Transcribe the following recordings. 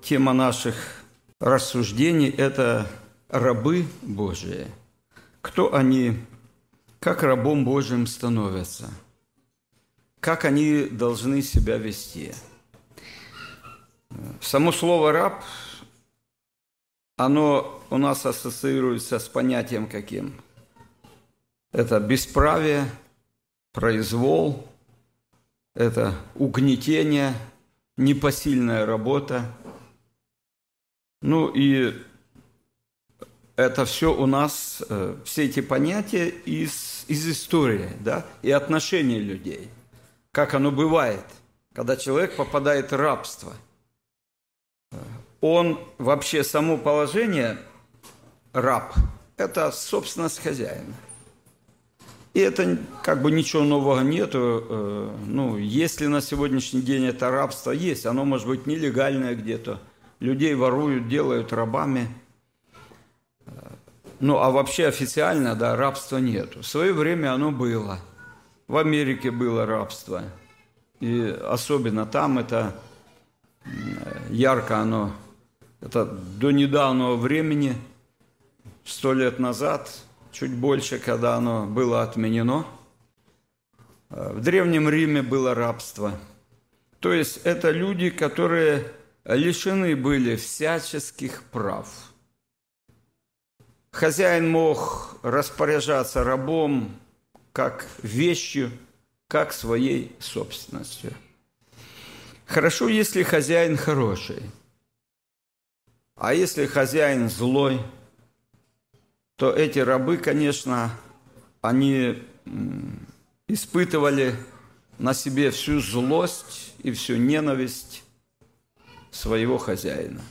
Тема наших рассуждений – это рабы Божии. Кто они, как рабом Божьим становятся, как они должны себя вести. Само слово «раб», оно у нас ассоциируется с понятием каким? Это бесправие, произвол, это угнетение, непосильная работа. Ну и это все у нас, все эти понятия из истории, да, и отношений людей. Как оно бывает, когда человек попадает в рабство. Он вообще, само положение раб, это собственность хозяина. И это как бы ничего нового нету. Ну, если на сегодняшний день это рабство есть, оно может быть нелегальное где-то. Людей воруют, делают рабами. Ну, а вообще официально, да, рабства нету. В свое время оно было. В Америке было рабство. И особенно там это ярко оно, это до недавнего времени, 100 лет назад, чуть больше, когда оно было отменено. В Древнем Риме было рабство. То есть это люди, которые лишены были всяческих прав. Хозяин мог распоряжаться рабом как вещью, как своей собственностью. Хорошо, если хозяин хороший. А если хозяин злой, то эти рабы, конечно, они испытывали на себе всю злость и всю ненависть своего хозяина.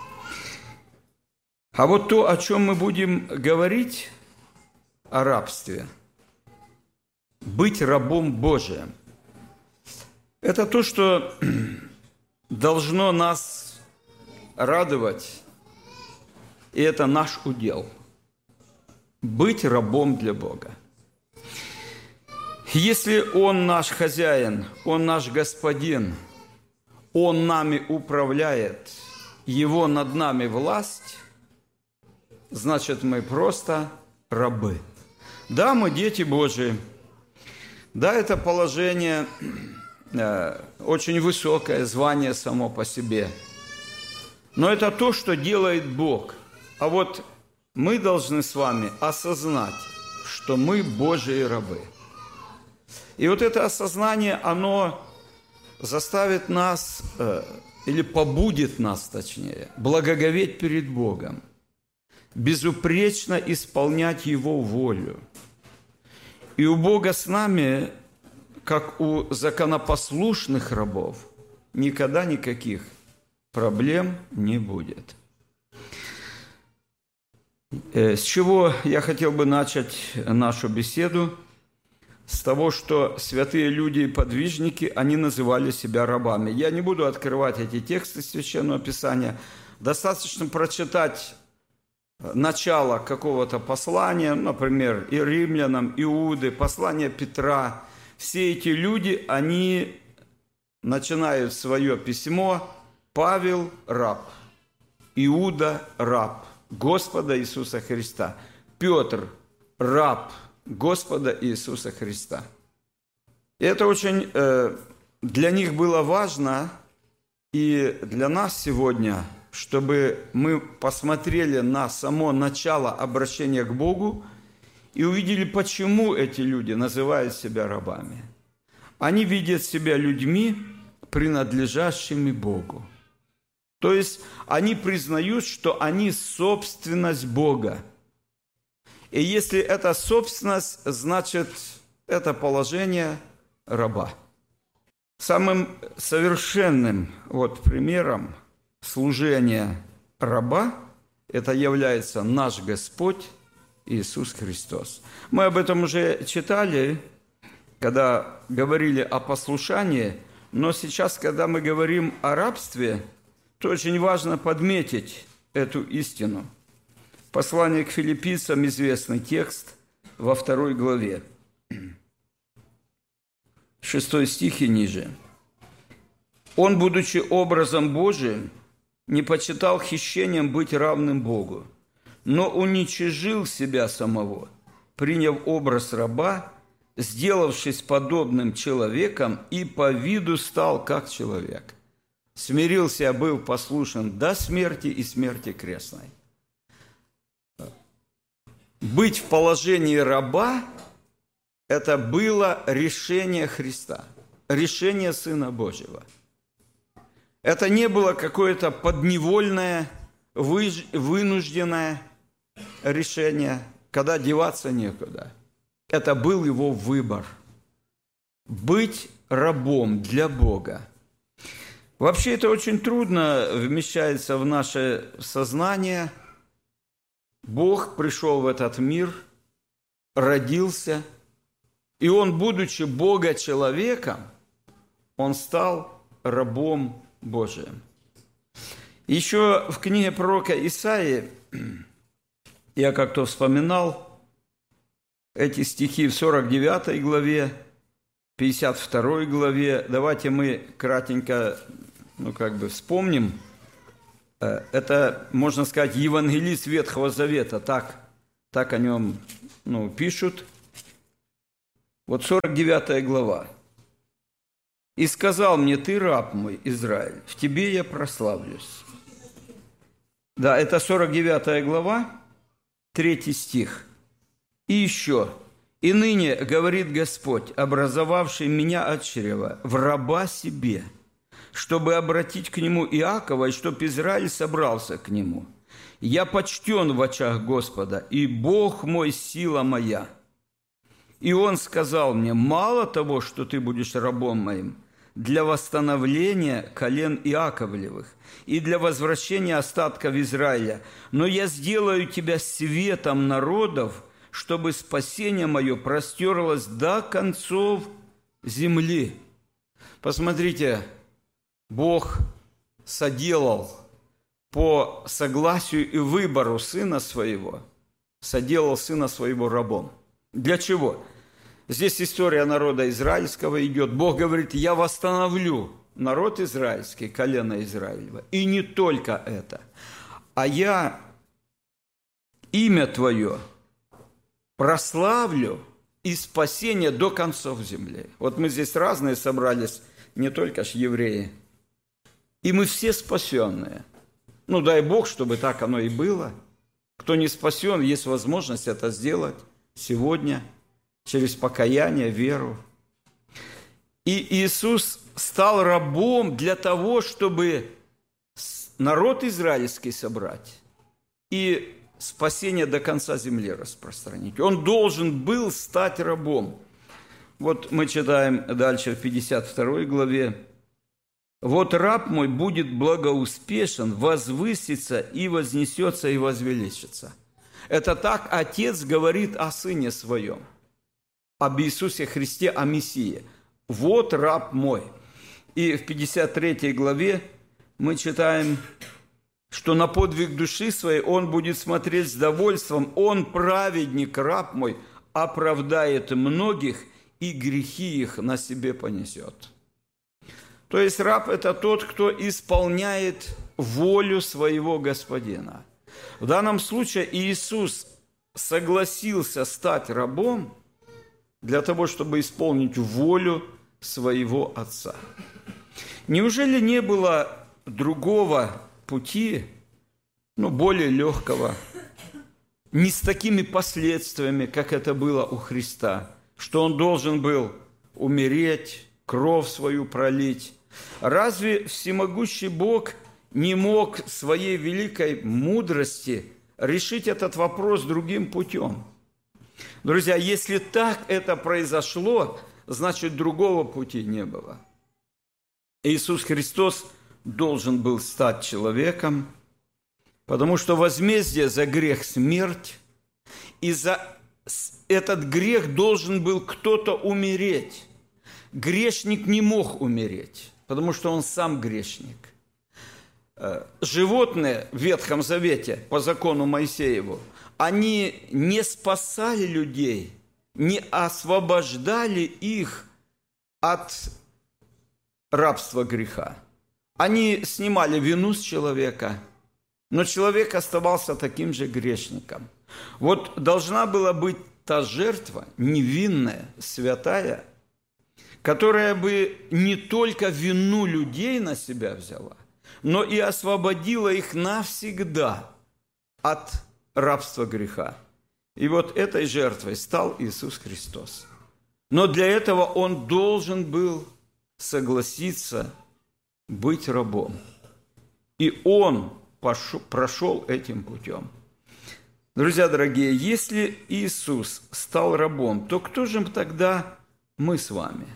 А вот то, о чем мы будем говорить, о рабстве, быть рабом Божиим, это то, что должно нас радовать, и это наш удел. Быть рабом для Бога. Если Он наш хозяин, Он наш господин, Он нами управляет, Его над нами власть, значит, мы просто рабы. Да, мы дети Божии. Да, это положение очень высокое, звание само по себе. Но это то, что делает Бог. А вот мы должны с вами осознать, что мы Божьи рабы. И вот это осознание, оно заставит нас, или побудит нас, точнее, благоговеть перед Богом, безупречно исполнять Его волю. И у Бога с нами, как у законопослушных рабов, никогда никаких проблем не будет. С чего я хотел бы начать нашу беседу? С того, что святые люди и подвижники, они называли себя рабами. Я не буду открывать эти тексты Священного Писания. Достаточно прочитать начало какого-то послания, например, и римлянам, Иуды, послание Петра. Все эти люди, они начинают свое письмо: Павел – раб, Иуда – раб Господа Иисуса Христа, Петр – раб Господа Иисуса Христа. И это очень для них было важно, и для нас сегодня, чтобы мы посмотрели на само начало обращения к Богу и увидели, почему эти люди называют себя рабами. Они видят себя людьми, принадлежащими Богу. То есть они признают, что они собственность Бога. И если это собственность, значит, это положение раба. Самым совершенным примером служения раба это является наш Господь Иисус Христос. Мы об этом уже читали, когда говорили о послушании, но сейчас, когда мы говорим о рабстве, то очень важно подметить эту истину. Послание к филиппийцам, известный текст, во 2 главе, 6 стих и ниже. «Он, будучи образом Божиим, не почитал хищением быть равным Богу, но уничижил себя самого, приняв образ раба, сделавшись подобным человеком, и по виду стал как человек. Смирился, был послушен до смерти и смерти крестной. Быть в положении раба – это было решение Христа, решение Сына Божьего. Это не было какое-то подневольное, вынужденное решение, когда деваться некуда. Это был его выбор – быть рабом для Бога. Вообще это очень трудно вмещается в наше сознание. Бог пришел в этот мир, родился, и Он, будучи Бога-человеком, Он стал рабом Божиим. Еще в книге пророка Исаии, я как-то вспоминал эти стихи в 49 главе, 52 главе. Давайте мы кратенько, вспомним. Это, можно сказать, евангелист Ветхого Завета, так о нем пишут. Вот 49 глава. «И сказал мне, ты раб мой, Израиль, в тебе я прославлюсь». Да, это 49 глава, 3 стих. «И еще, и ныне, говорит Господь, образовавший меня от чрева, в раба себе, чтобы обратить к нему Иакова, и чтоб Израиль собрался к нему. Я почтен в очах Господа, и Бог мой сила моя. И он сказал мне, мало того, что ты будешь рабом моим, для восстановления колен Иаковлевых и для возвращения остатков Израиля, но я сделаю тебя светом народов, чтобы спасение мое простерлось до концов земли». Посмотрите, Бог соделал по согласию и выбору Сына Своего, соделал Сына Своего рабом. Для чего? Здесь история народа израильского идет. Бог говорит, я восстановлю народ израильский, колено Израилева. И не только это, а я имя Твое прославлю и спасение до концов земли. Вот мы здесь разные собрались, не только ж евреи. И мы все спасенные. Дай Бог, чтобы так оно и было. Кто не спасен, есть возможность это сделать сегодня через покаяние, веру. И Иисус стал рабом для того, чтобы народ израильский собрать и спасение до конца земли распространить. Он должен был стать рабом. Вот мы читаем дальше в 52 главе. «Вот раб мой будет благоуспешен, возвысится и вознесется и возвеличится». Это так Отец говорит о Сыне Своем, об Иисусе Христе, о Мессии. «Вот раб мой». И в 53 главе мы читаем, что на подвиг души своей он будет смотреть с довольством. Он, праведник, раб мой, оправдает многих, и грехи их на себе понесет. То есть раб – это тот, кто исполняет волю своего господина. В данном случае Иисус согласился стать рабом для того, чтобы исполнить волю своего Отца. Неужели не было другого пути, более легкого, не с такими последствиями, как это было у Христа, что Он должен был умереть, кровь свою пролить? Разве всемогущий Бог не мог своей великой мудрости решить этот вопрос другим путем? Друзья, если так это произошло, значит, другого пути не было. Иисус Христос должен был стать человеком, потому что возмездие за грех – смерть, и за этот грех должен был кто-то умереть. Грешник не мог умереть, потому что он сам грешник. Животные в Ветхом Завете, по закону Моисееву, они не спасали людей, не освобождали их от рабства греха. Они снимали вину с человека, но человек оставался таким же грешником. Вот должна была быть та жертва, невинная, святая, которая бы не только вину людей на себя взяла, но и освободила их навсегда от рабства греха. И вот этой жертвой стал Иисус Христос. Но для этого Он должен был согласиться быть рабом. И Он прошел этим путем. Друзья дорогие, если Иисус стал рабом, то кто же тогда мы с вами?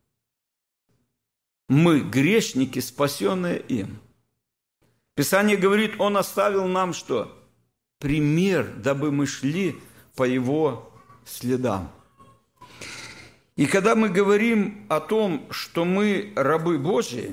Мы грешники, спасенные им. Писание говорит, Он оставил нам что? Пример, дабы мы шли по Его следам. И когда мы говорим о том, что мы рабы Божьи,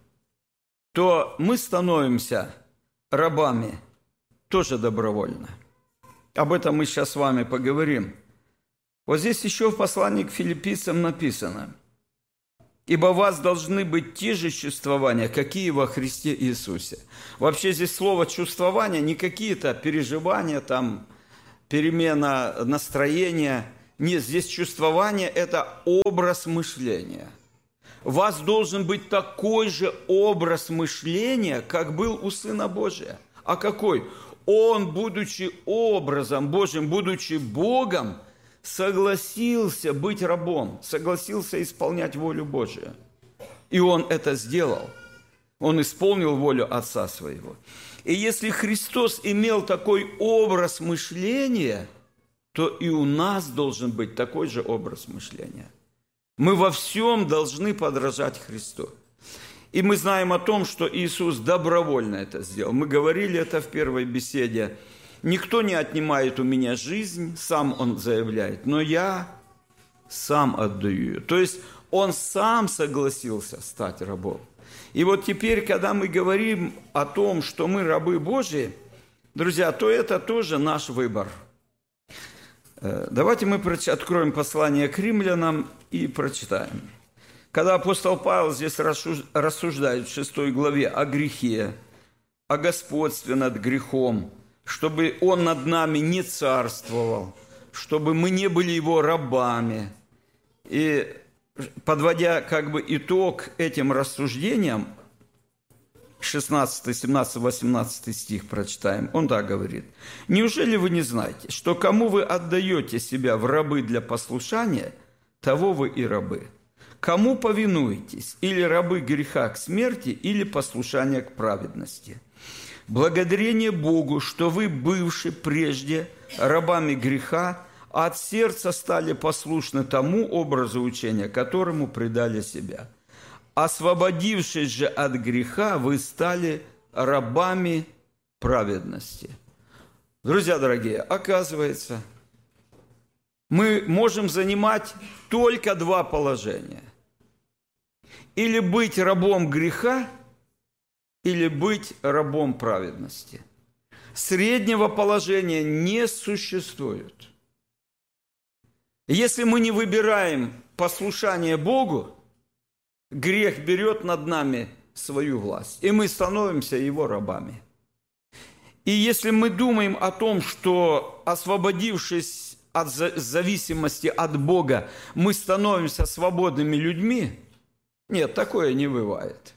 то мы становимся рабами тоже добровольно. Об этом мы сейчас с вами поговорим. Вот здесь еще в послании к филиппийцам написано: «Ибо у вас должны быть те же чувствования, какие во Христе Иисусе». Вообще здесь слово «чувствования» не какие-то переживания, там, перемена настроения. Нет, здесь чувствование – это образ мышления. У вас должен быть такой же образ мышления, как был у Сына Божия. А какой? Он, будучи образом Божьим, будучи Богом, согласился быть рабом, согласился исполнять волю Божию. И Он это сделал. Он исполнил волю Отца Своего. И если Христос имел такой образ мышления, то и у нас должен быть такой же образ мышления. Мы во всем должны подражать Христу. И мы знаем о том, что Иисус добровольно это сделал. Мы говорили это в первой беседе. «Никто не отнимает у меня жизнь», сам Он заявляет, «но я сам отдаю ее». То есть Он сам согласился стать рабом. И вот теперь, когда мы говорим о том, что мы рабы Божьи, друзья, то это тоже наш выбор. Давайте мы откроем послание к римлянам и прочитаем. Когда апостол Павел здесь рассуждает в 6 главе о грехе, о господстве над грехом, чтобы он над нами не царствовал, чтобы мы не были его рабами. И подводя как бы итог этим рассуждениям, 16, 17, 18 стих прочитаем. Он так говорит: «Неужели вы не знаете, что кому вы отдаете себя в рабы для послушания, того вы и рабы? Кому повинуетесь, или рабы греха к смерти, или послушания к праведности? Благодарение Богу, что вы, бывши прежде рабами греха, от сердца стали послушны тому образу учения, которому предали себя. Освободившись же от греха, вы стали рабами праведности». Друзья дорогие, оказывается, мы можем занимать только два положения. Или быть рабом греха, или быть рабом праведности. Среднего положения не существует. Если мы не выбираем послушание Богу, грех берет над нами свою власть, и мы становимся его рабами. И если мы думаем о том, что, освободившись от зависимости от Бога, мы становимся свободными людьми, нет, такое не бывает.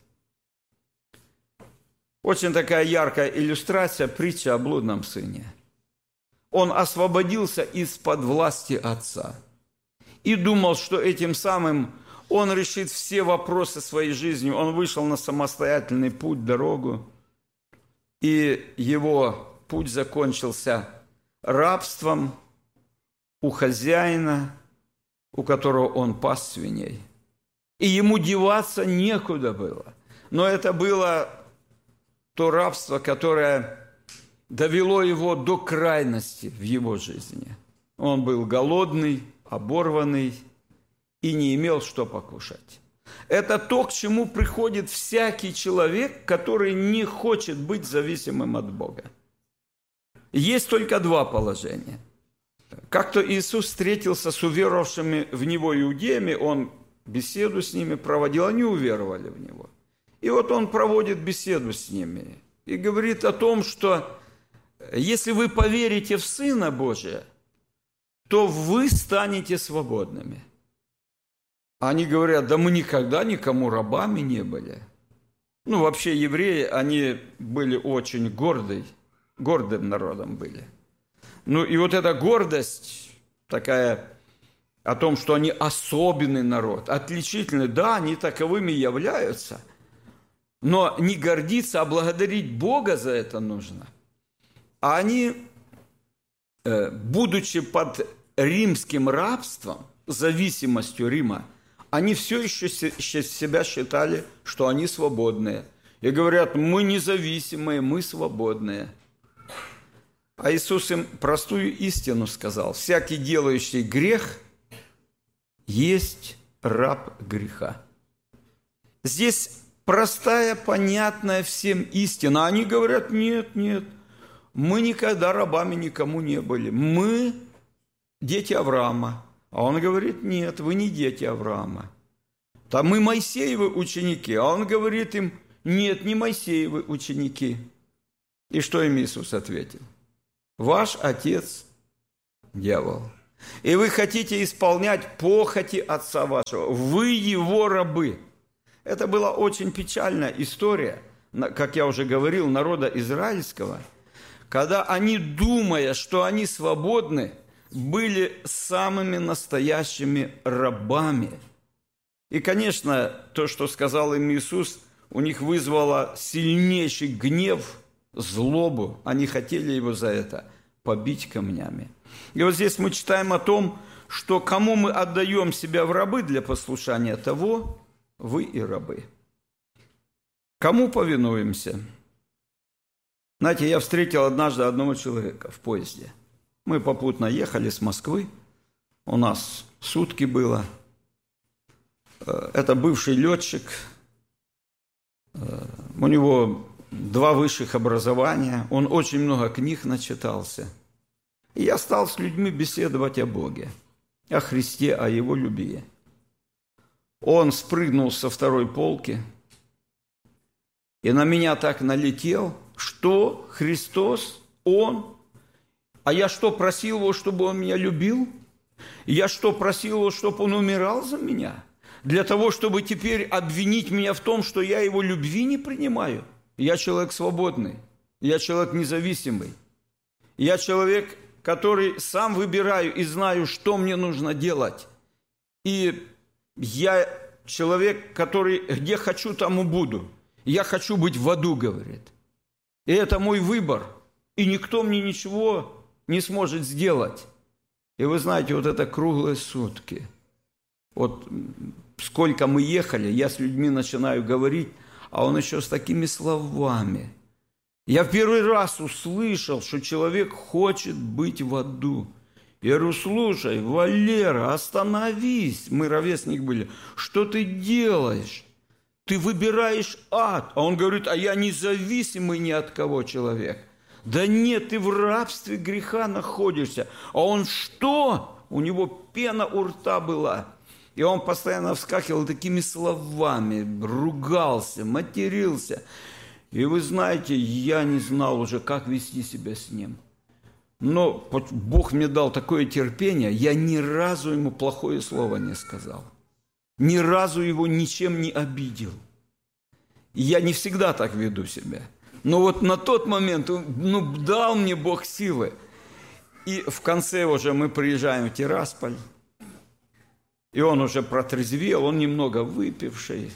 Очень такая яркая иллюстрация притча о блудном сыне. Он освободился из-под власти отца и думал, что этим самым он решит все вопросы своей жизни. Он вышел на самостоятельный путь, дорогу, и его путь закончился рабством у хозяина, у которого он пас свиней. И ему деваться некуда было. Но это было то рабство, которое довело его до крайности в его жизни. Он был голодный, оборванный и не имел что покушать. Это то, к чему приходит всякий человек, который не хочет быть зависимым от Бога. Есть только два положения. Как-то Иисус встретился с уверовавшими в Него иудеями, Он беседу с ними проводил, они уверовали в Него. И вот он проводит беседу с ними и говорит о том, что если вы поверите в Сына Божия, то вы станете свободными. Они говорят, да мы никогда никому рабами не были. Ну, вообще евреи, они были очень гордым народом были. Ну, и вот эта гордость такая о том, что они особенный народ, отличительный, да, они таковыми являются, но не гордиться, а благодарить Бога за это нужно. А они, будучи под римским рабством, зависимостью Рима, они все еще себя считали, что они свободные. И говорят, мы независимые, мы свободные. А Иисус им простую истину сказал. Всякий, делающий грех, есть раб греха. Здесь простая, понятная всем истина. Они говорят, нет, мы никогда рабами никому не были. Мы дети Авраама. А он говорит, нет, вы не дети Авраама. Там мы Моисеевы ученики. А он говорит им, нет, не Моисеевы ученики. И что им Иисус ответил? Ваш отец – дьявол. И вы хотите исполнять похоти отца вашего. Вы его рабы. Это была очень печальная история, как я уже говорил, народа израильского, когда они, думая, что они свободны, были самыми настоящими рабами. И, конечно, то, что сказал им Иисус, у них вызвало сильнейший гнев, злобу. Они хотели его за это побить камнями. И вот здесь мы читаем о том, что кому мы отдаем себя в рабы для послушания, того вы и рабы. Кому повинуемся? Знаете, я встретил однажды одного человека в поезде. Мы попутно ехали с Москвы, у нас сутки было. Это бывший летчик, у него 2 высших образования, он очень много книг начитался. И я стал с людьми беседовать о Боге, о Христе, о Его любви. Он спрыгнул со 2-й полки и на меня так налетел, что Христос, Он. А я что, просил Его, чтобы Он меня любил? Я что, просил Его, чтобы Он умирал за меня? Для того, чтобы теперь обвинить меня в том, что я Его любви не принимаю? Я человек свободный, я человек независимый. Я человек, который сам выбираю и знаю, что мне нужно делать. И я человек, который где хочу, там и буду. Я хочу быть в аду, говорит. И это мой выбор. И никто мне ничего не сможет сделать. И вы знаете, вот это круглые сутки. Вот сколько мы ехали, я с людьми начинаю говорить, а он еще с такими словами. Я в первый раз услышал, что человек хочет быть в аду. Я говорю, слушай, Валера, остановись. Мы ровесник были. Что ты делаешь? Ты выбираешь ад. А он говорит, а я независимый ни от кого человек. Да нет, ты в рабстве греха находишься. А он что? У него пена у рта была. И он постоянно вскакивал такими словами, ругался, матерился. И вы знаете, я не знал уже, как вести себя с ним. Но Бог мне дал такое терпение, я ни разу ему плохое слово не сказал. Ни разу его ничем не обидел. И я не всегда так веду себя. Но вот на тот момент, дал мне Бог силы. И в конце уже мы приезжаем в Тирасполь. И он уже протрезвел, он немного выпивший.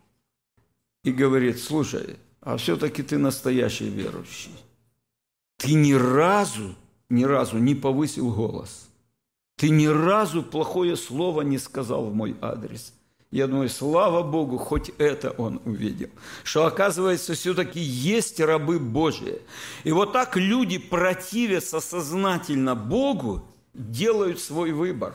И говорит, слушай, а все-таки ты настоящий верующий. Ты ни разу не повысил голос. Ты ни разу плохое слово не сказал в мой адрес. Я думаю, слава Богу, хоть это он увидел. Что, оказывается, все-таки есть рабы Божии. И вот так люди, противятся сознательно Богу, делают свой выбор.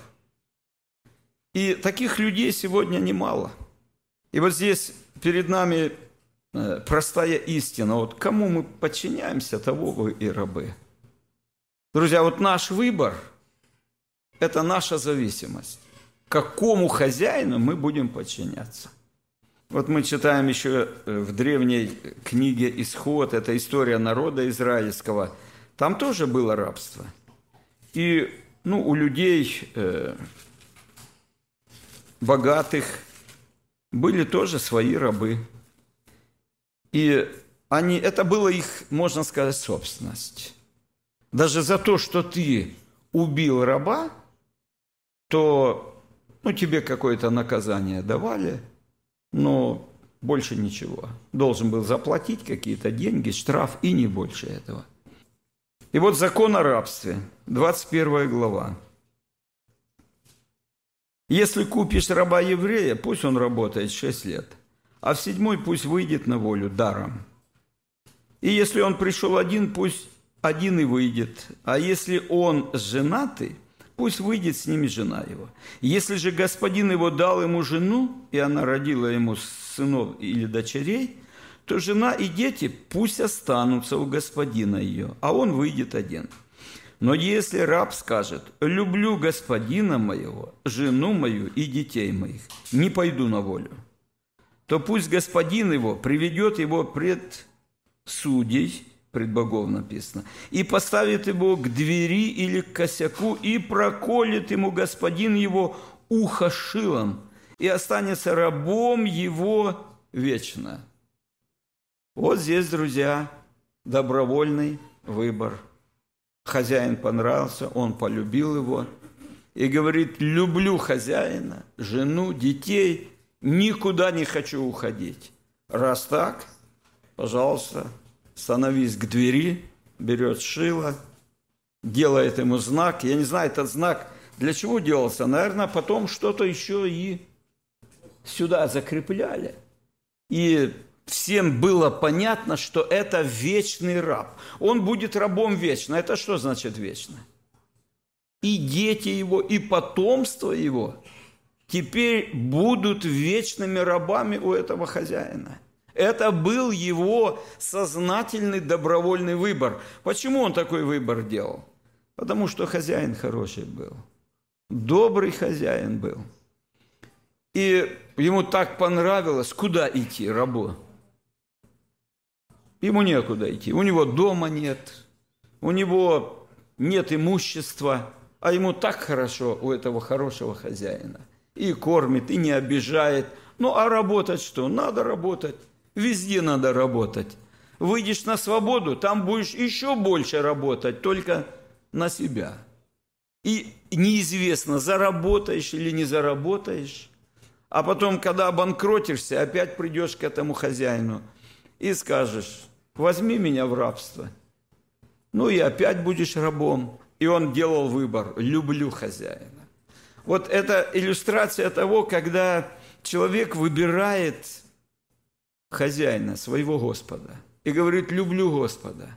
И таких людей сегодня немало. И вот здесь перед нами простая истина. Вот кому мы подчиняемся, того вы и рабы. Друзья, вот наш выбор – это наша зависимость. Какому хозяину мы будем подчиняться? Вот мы читаем еще в древней книге «Исход», это история народа израильского, там тоже было рабство. И у людей богатых были тоже свои рабы. И это была их, можно сказать, собственность. Даже за то, что ты убил раба, то тебе какое-то наказание давали, но больше ничего. Должен был заплатить какие-то деньги, штраф и не больше этого. И вот закон о рабстве, 21 глава. Если купишь раба еврея, пусть он работает 6 лет, а в 7-й пусть выйдет на волю даром. И если он пришел один, пусть один и выйдет. А если он женатый, пусть выйдет с ними жена его. Если же господин его дал ему жену, и она родила ему сынов или дочерей, то жена и дети пусть останутся у господина ее, а он выйдет один. Но если раб скажет: «Люблю господина моего, жену мою и детей моих, не пойду на волю», то пусть господин его приведет его пред судей, пред богов написано, и поставит его к двери или к косяку, и проколет ему господин его ухо шилом, и останется рабом его вечно. Вот здесь, друзья, добровольный выбор. Хозяин понравился, он полюбил его и говорит: люблю хозяина, жену, детей, никуда не хочу уходить. Раз так, пожалуйста, становись к двери, берет шило, делает ему знак. Я не знаю, этот знак для чего делался. Наверное, потом что-то еще и сюда закрепляли. И всем было понятно, что это вечный раб. Он будет рабом вечно. Это что значит вечно? И дети его, и потомство его теперь будут вечными рабами у этого хозяина. Это был его сознательный добровольный выбор. Почему он такой выбор делал? Потому что хозяин хороший был. Добрый хозяин был. И ему так понравилось, куда идти рабу. Ему некуда идти. У него дома нет, у него нет имущества, а ему так хорошо у этого хорошего хозяина. И кормит, и не обижает. А работать что? Надо работать. Везде надо работать. Выйдешь на свободу, там будешь еще больше работать, только на себя. И неизвестно, заработаешь или не заработаешь. А потом, когда обанкротишься, опять придешь к этому хозяину и скажешь: возьми меня в рабство. И опять будешь рабом. И он делал выбор: люблю хозяина. Вот это иллюстрация того, когда человек выбирает хозяина, своего Господа, и говорит: люблю Господа,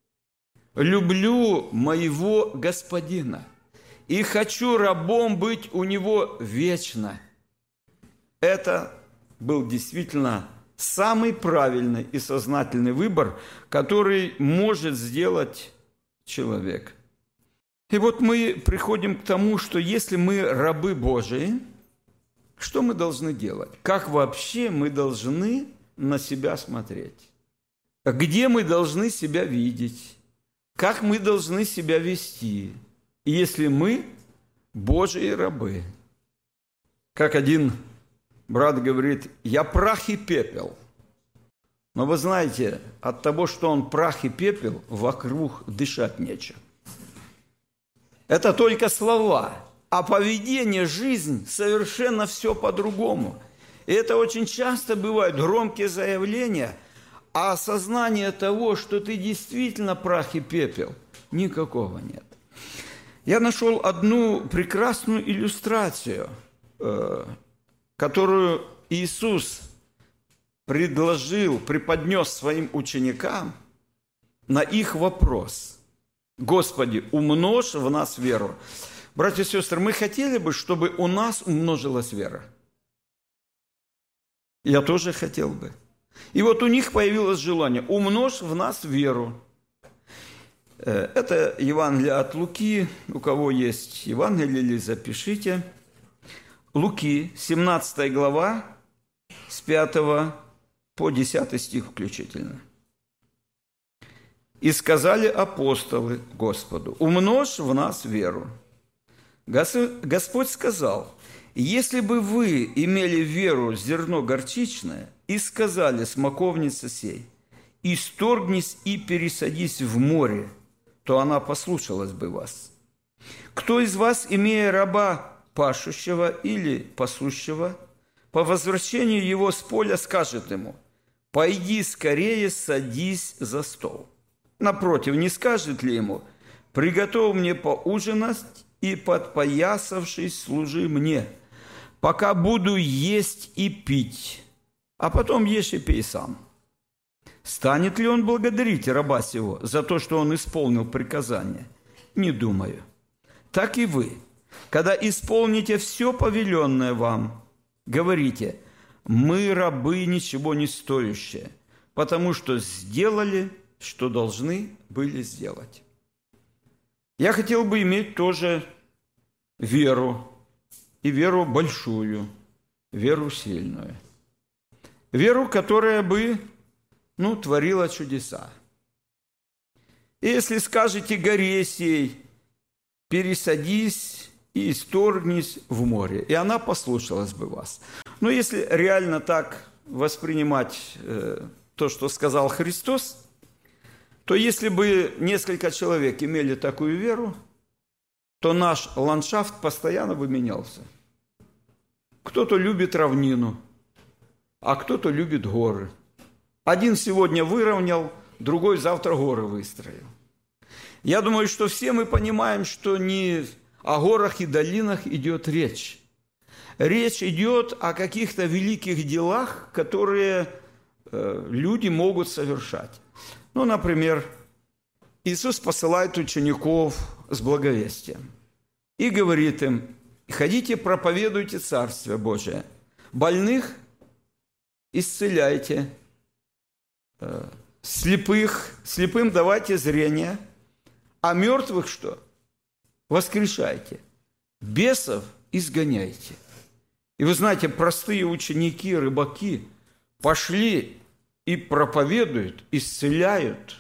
люблю моего господина, и хочу рабом быть у него вечно. Это был действительно самый правильный и сознательный выбор, который может сделать человек. И вот мы приходим к тому, что если мы рабы Божии, что мы должны делать? Как вообще мы должны на себя смотреть? Где мы должны себя видеть? Как мы должны себя вести, если мы Божьи рабы? Как один брат говорит: я прах и пепел. Но вы знаете, от того, что он прах и пепел, вокруг дышать нечем. Это только слова, а поведение, жизнь, совершенно все по-другому. И это очень часто бывают громкие заявления, а осознание того, что ты действительно прах и пепел, никакого нет. Я нашел одну прекрасную иллюстрацию, которую Иисус преподнес своим ученикам на их вопрос: «Господи, умножь в нас веру». Братья и сестры, мы хотели бы, чтобы у нас умножилась вера. Я тоже хотел бы. И вот у них появилось желание: умножь в нас веру. Это Евангелие от Луки. У кого есть Евангелие, запишите. Луки, 17 глава, с 5 по 10 стих включительно. «И сказали апостолы Господу: умножь в нас веру». Господь сказал: если бы вы имели веру зерно горчичное и сказали смоковнице сей: исторгнись и пересадись в море, то она послушалась бы вас. Кто из вас, имея раба пашущего или пасущего, по возвращению его с поля скажет ему: пойди скорее, садись за стол? Напротив, не скажет ли ему: приготовь мне поужинать и, подпоясавшись, служи мне, пока буду есть и пить, а потом ешь и пей сам? Станет ли он благодарить раба сего за то, что он исполнил приказание? Не думаю. Так и вы, когда исполните все повеленное вам, говорите: мы рабы ничего не стоящие, потому что сделали, что должны были сделать. Я хотел бы иметь тоже веру, и веру большую, веру сильную. Веру, которая бы, творила чудеса. И если скажете горе сей: пересадись и исторгнись в море, и она послушалась бы вас. Но если реально так воспринимать то, что сказал Христос, то если бы несколько человек имели такую веру, то наш ландшафт постоянно бы менялся. Кто-то любит равнину, а кто-то любит горы. Один сегодня выровнял, другой завтра горы выстроил. Я думаю, что все мы понимаем, что не о горах и долинах идет речь. Речь идет о каких-то великих делах, которые люди могут совершать. Например, Иисус посылает учеников с благовестием и говорит им: ходите, проповедуйте Царствие Божие, больных исцеляйте, слепым давайте зрение, а мертвых что? Воскрешайте, бесов изгоняйте. И вы знаете, простые ученики, рыбаки пошли и проповедуют, исцеляют,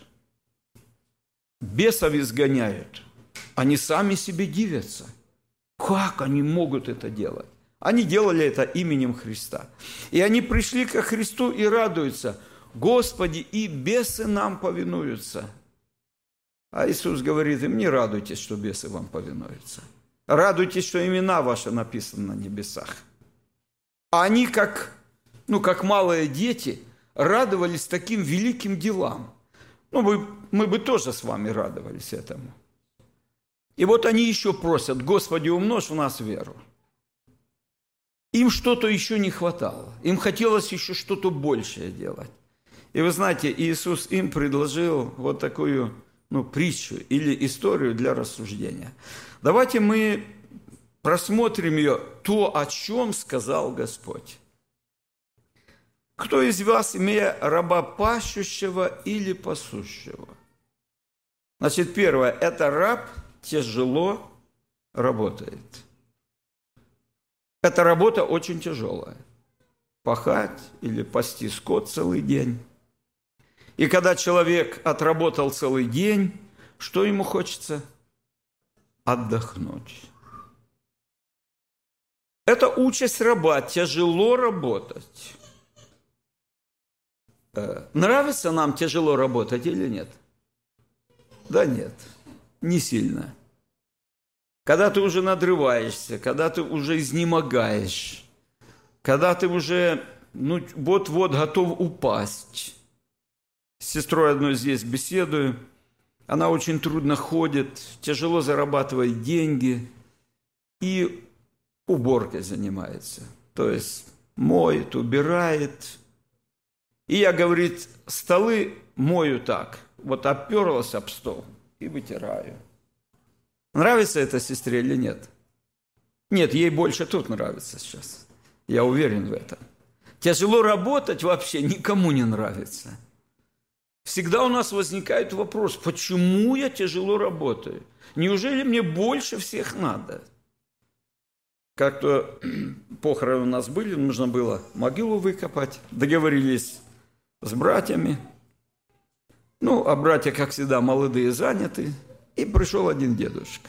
бесов изгоняют. Они сами себе дивятся. Как они могут это делать? Они делали это именем Христа. И они пришли ко Христу и радуются: Господи, и бесы нам повинуются. А Иисус говорит им: не радуйтесь, что бесы вам повинуются. Радуйтесь, что имена ваши написаны на небесах. А они, как малые дети, радовались таким великим делам. Мы бы тоже с вами радовались этому. И вот они еще просят: Господи, умножь в нас веру. Им что-то еще не хватало. Им хотелось еще что-то большее делать. И вы знаете, Иисус им предложил вот такую притчу или историю для рассуждения. Давайте мы просмотрим ее, то, о чем сказал Господь. Кто из вас, имея раба пашущего или пасущего? Значит, первое, это раб тяжело работает. Эта работа очень тяжелая. Пахать или пасти скот целый день. И когда человек отработал целый день, что ему хочется? Отдохнуть. Это участь раба, тяжело работать. Нравится нам тяжело работать или нет? Да нет, не сильно. Когда ты уже надрываешься, когда ты уже изнемогаешь, когда ты уже вот-вот готов упасть. С сестрой одной здесь беседую, она очень трудно ходит, тяжело зарабатывает деньги и уборкой занимается. То есть моет, убирает. И я, говорит, столы мою так, вот оперлась об стол и вытираю. Нравится это сестре или нет? Нет, ей больше тут нравится сейчас. Я уверен в этом. Тяжело работать вообще никому не нравится. Всегда у нас возникает вопрос: почему я тяжело работаю? Неужели мне больше всех надо? Как-то похороны у нас были, нужно было могилу выкопать. Договорились с братьями. Ну, а братья, как всегда, молодые, заняты. И пришел один дедушка.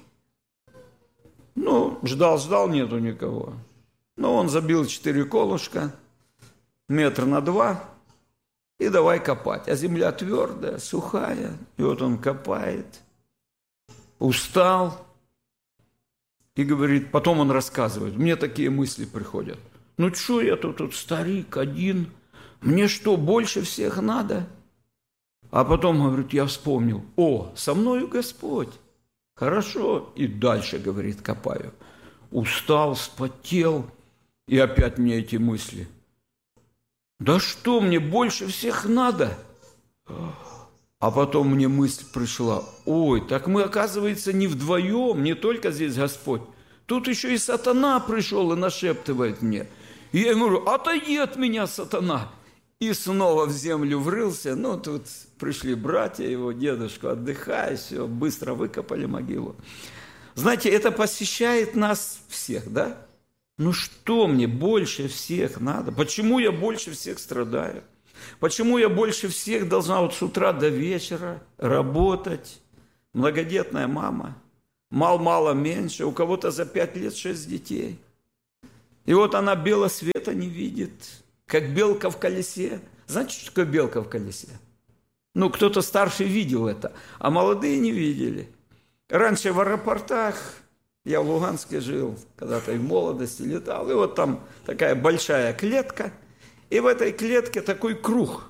Ну, ждал, нету никого. Но он забил 4 колышка, 2 метра, и давай копать. А земля твердая, сухая. И вот он копает. Устал. И говорит, потом он рассказывает, мне такие мысли приходят. Ну, что я тут старик один, мне что, больше всех надо? А потом, говорит, я вспомнил, со мною Господь. Хорошо. И дальше, говорит, копаю. Устал, вспотел, и опять мне эти мысли. Да что, мне больше всех надо? А потом мне мысль пришла, так мы, оказывается, не вдвоем, не только здесь Господь. Тут еще и сатана пришел и нашептывает мне. И я ему говорю, отойди от меня, сатана. И снова в землю врылся. Ну, тут пришли братья его, дедушку, отдыхай, все, быстро выкопали могилу. Знаете, это посещает нас всех, да? Ну что мне больше всех надо? Почему я больше всех страдаю? Почему я больше всех должна вот с утра до вечера работать? Многодетная мама. Мало меньше. У кого-то за 5 лет 6 детей. И вот она белого света не видит. Как белка в колесе. Знаете, что такое белка в колесе? Ну, кто-то старший видел это, а молодые не видели. Раньше в аэропортах, я в Луганске жил, когда-то и в молодости летал, и вот там такая большая клетка, и в этой клетке такой круг.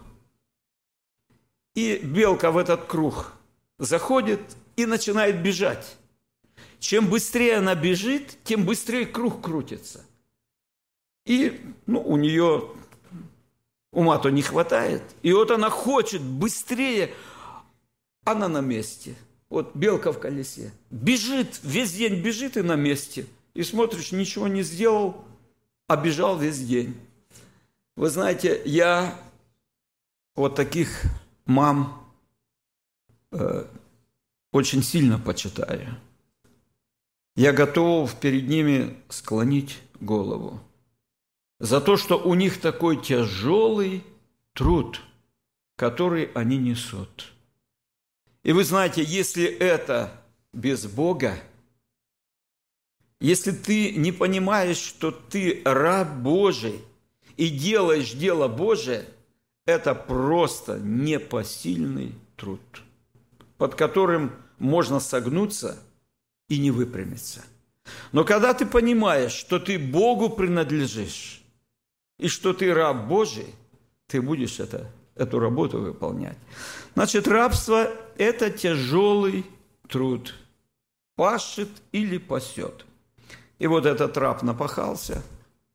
И белка в этот круг заходит и начинает бежать. Чем быстрее она бежит, тем быстрее круг крутится. И у нее ума-то не хватает. И вот она хочет быстрее, она на месте. Вот белка в колесе. Бежит, весь день бежит и на месте. И смотришь, ничего не сделал, а бежал весь день. Вы знаете, я вот таких мам очень сильно почитаю. Я готов перед ними склонить голову за то, что у них такой тяжелый труд, который они несут. И вы знаете, если это без Бога, если ты не понимаешь, что ты раб Божий и делаешь дело Божие, это просто непосильный труд, под которым можно согнуться и не выпрямиться. Но когда ты понимаешь, что ты Богу принадлежишь, и что ты раб Божий, ты будешь эту работу выполнять. Значит, рабство – это тяжелый труд. Пашет или пасет. И вот этот раб напахался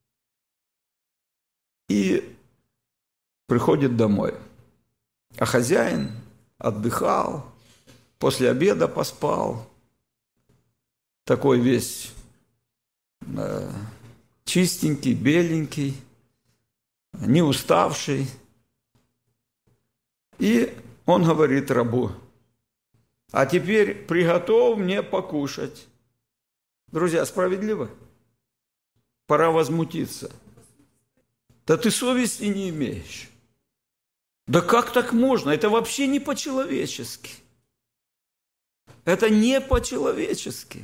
и приходит домой. А хозяин отдыхал, после обеда поспал, такой весь чистенький, беленький, не уставший. И он говорит рабу, а теперь приготовь мне покушать. Друзья, справедливо? Пора возмутиться. Да ты совести не имеешь. Да как так можно? Это вообще не по-человечески. Это не по-человечески.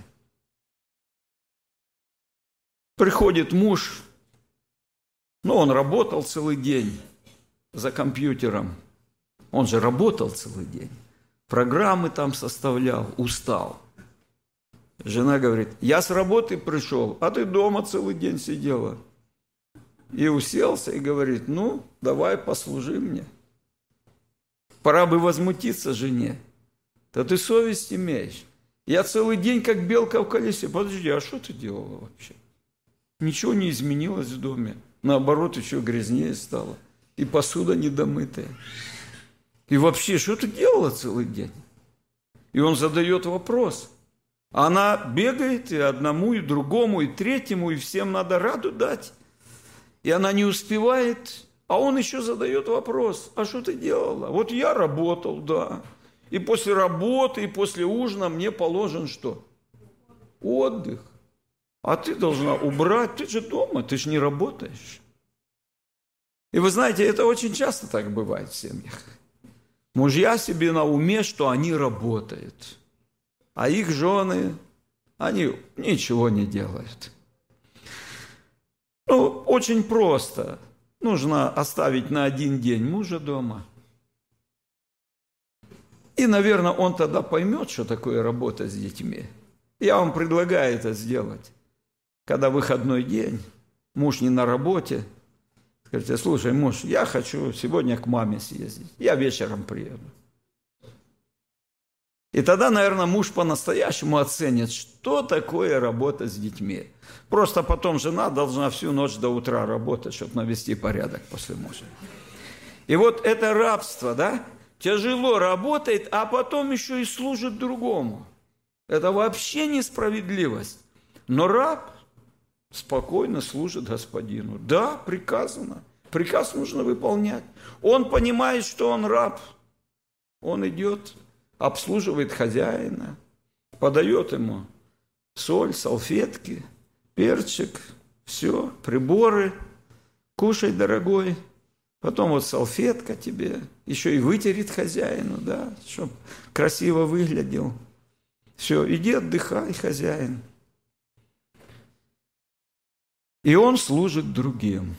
Приходит муж, он работал целый день за компьютером. Он же работал целый день. Программы там составлял, устал. Жена говорит, я с работы пришел, а ты дома целый день сидела. И уселся и говорит, давай послужи мне. Пора бы возмутиться жене. Да ты совесть имеешь. Я целый день как белка в колесе. Подожди, а что ты делала вообще? Ничего не изменилось в доме. Наоборот, еще грязнее стало. И посуда недомытая. И вообще, что ты делала целый день? И он задает вопрос. А она бегает и одному, и другому, и третьему, и всем надо раду дать. И она не успевает, а он еще задает вопрос. А что ты делала? Вот я работал, да. И после работы, и после ужина мне положен что? Отдых. А ты должна убрать, ты же дома, ты же не работаешь. И вы знаете, это очень часто так бывает в семьях. Мужья себе на уме, что они работают, а их жены, они ничего не делают. Очень просто. Нужно оставить на один день мужа дома. И, наверное, он тогда поймет, что такое работа с детьми. Я вам предлагаю это сделать. Когда выходной день, муж не на работе, скажите: слушай, муж, я хочу сегодня к маме съездить, я вечером приеду. И тогда, наверное, муж по-настоящему оценит, что такое работа с детьми. Просто потом жена должна всю ночь до утра работать, чтобы навести порядок после мужа. И вот это рабство, да, тяжело работает, а потом еще и служит другому. Это вообще несправедливость. Но раб спокойно служит господину. Да, приказано. Приказ нужно выполнять. Он понимает, что он раб. Он идет, обслуживает хозяина, подает ему соль, салфетки, перчик, все, приборы. Кушай, дорогой. Потом вот салфетка тебе. Еще и вытерет хозяину, да, чтобы красиво выглядел. Все, иди отдыхай, хозяин. И он служит другим.